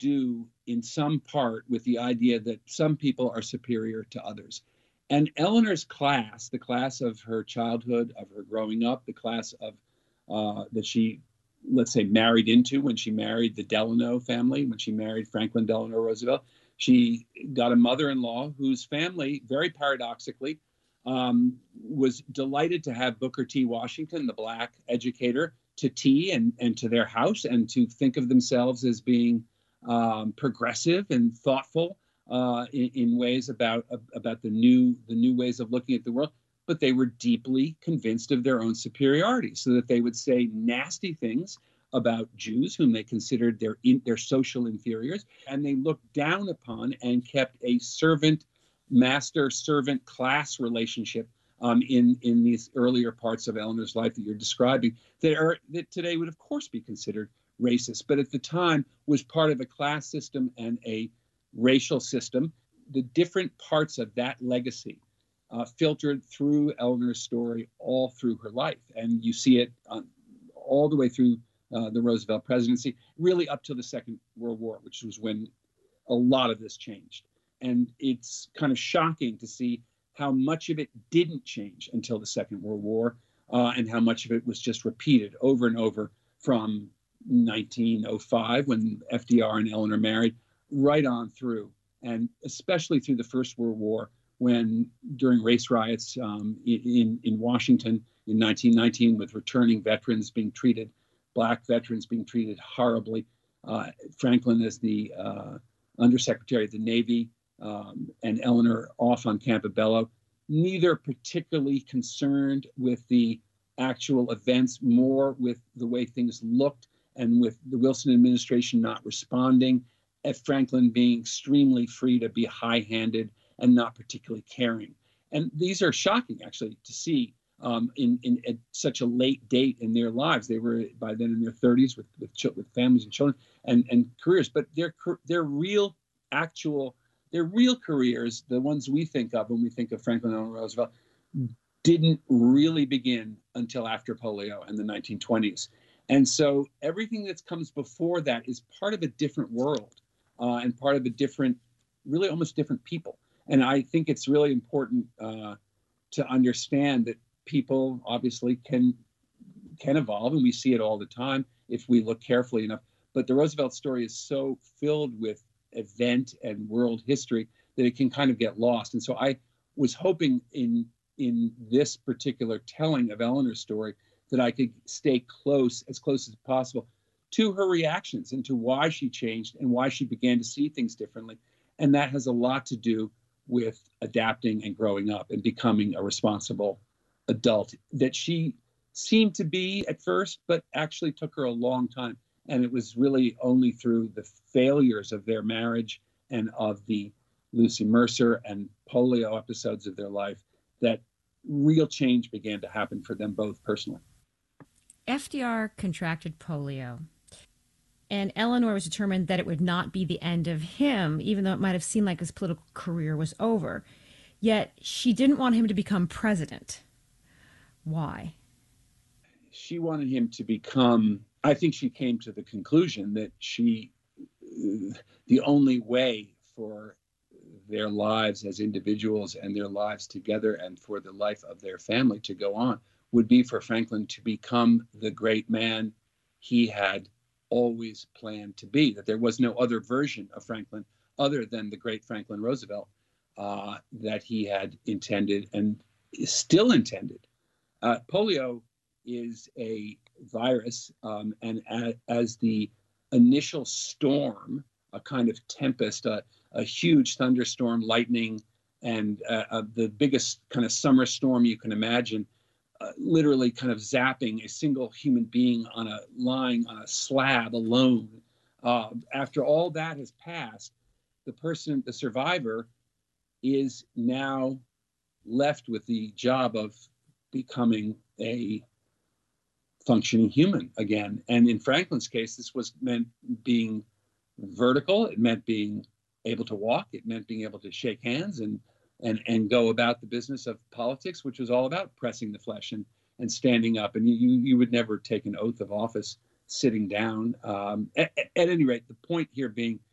do in some part with the idea that some people are superior to others. And Eleanor's class, the class of her childhood, of her growing up, the class of that she, let's say, married into when she married the Delano family, when she married Franklin Delano Roosevelt, she got a mother-in-law whose family, very paradoxically, was delighted to have Booker T. Washington, the Black educator, to tea and to their house, and to think of themselves as being progressive and thoughtful in ways about the new ways of looking at the world. But they were deeply convinced of their own superiority, so that they would say nasty things about Jews, whom they considered their social inferiors, and they looked down upon and kept a master-servant class relationship in these earlier parts of Eleanor's life that you're describing, that today would of course be considered racist, but at the time was part of a class system and a racial system. The different parts of that legacy filtered through Eleanor's story all through her life, and you see it all the way through the Roosevelt presidency, really up to the Second World War, which was when a lot of this changed. And it's kind of shocking to see how much of it didn't change until the Second World War, and how much of it was just repeated over and over from 1905, when FDR and Eleanor married, right on through, and especially through the First World War, when during race riots in Washington in 1919, with returning veterans being treated, Black veterans being treated horribly, Franklin as the Undersecretary of the Navy, and Eleanor off on Campobello, neither particularly concerned with the actual events, more with the way things looked, and with the Wilson administration not responding, and Franklin being extremely free to be high-handed and not particularly caring. And these are shocking, actually, to see in at such a late date in their lives. They were by then in their 30s with families and children and careers, but their real careers, the ones we think of when we think of Franklin Delano Roosevelt, didn't really begin until after polio in the 1920s. And so everything that comes before that is part of a different world, and part of a different, really almost different people. And I think it's really important to understand that people obviously can evolve, and we see it all the time if we look carefully enough. But the Roosevelt story is so filled with event and world history that it can kind of get lost. And so I was hoping in this particular telling of Eleanor's story that I could stay as close as possible to her reactions and to why she changed and why she began to see things differently. And that has a lot to do with adapting and growing up and becoming a responsible adult that she seemed to be at first, but actually took her a long time. And it was really only through the failures of their marriage and of the Lucy Mercer and polio episodes of their life that real change began to happen for them both personally. FDR contracted polio, and Eleanor was determined that it would not be the end of him, even though it might have seemed like his political career was over. Yet she didn't want him to become president. Why? She wanted him to become, I think she came to the conclusion that the only way for their lives as individuals and their lives together and for the life of their family to go on would be for Franklin to become the great man he had always planned to be, that there was no other version of Franklin other than the great Franklin Roosevelt that he had intended and still intended. Polio is a virus, and as the initial storm, a kind of tempest, a huge thunderstorm, lightning, and the biggest kind of summer storm you can imagine, literally kind of zapping a single human being lying on a slab alone. After all that has passed, the survivor, is now left with the job of becoming a functioning human again. And in Franklin's case, this meant being vertical. It meant being able to walk. It meant being able to shake hands and go about the business of politics, which was all about pressing the flesh and standing up. And you would never take an oath of office sitting down. At any rate, the point here being